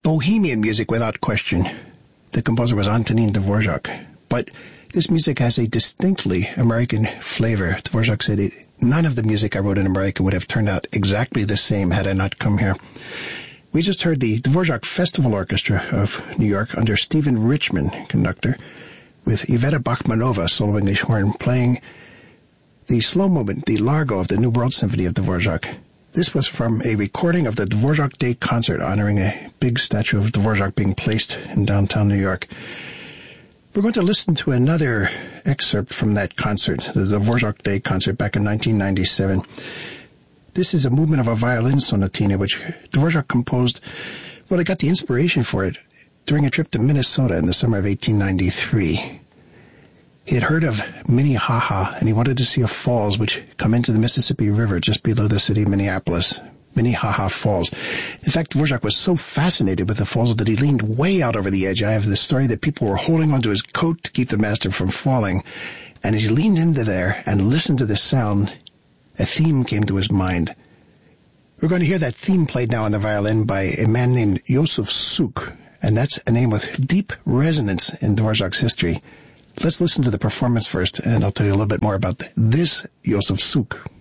Bohemian music without question. The composer was Antonin Dvorak. But this music has a distinctly American flavor. Dvorak said none of the music I wrote in America would have turned out exactly the same had I not come here. We just heard the Dvorak Festival Orchestra of New York under Stephen Richman, conductor, with Iveta Bachmanova, solo English horn, playing the slow movement, the Largo of the New World Symphony of Dvorak. This was from a recording of the Dvorak Day concert honoring a big statue of Dvorak being placed in downtown New York. We're going to listen to another excerpt from that concert, the Dvorak Day concert back in 1997. This is a movement of a violin sonatina, which Dvorak composed. Well, he got the inspiration for it during a trip to Minnesota in the summer of 1893. He had heard of Minnehaha, and he wanted to see a falls which come into the Mississippi River just below the city of Minneapolis. Minnehaha Falls. In fact, Dvorak was so fascinated with the falls that he leaned way out over the edge. I have the story that people were holding onto his coat to keep the master from falling. And as he leaned into there and listened to the sound, a theme came to his mind. We're going to hear that theme played now on the violin by a man named Yosef Suk, and that's a name with deep resonance in Dvorak's history. Let's listen to the performance first, and I'll tell you a little bit more about this Yosef Suk.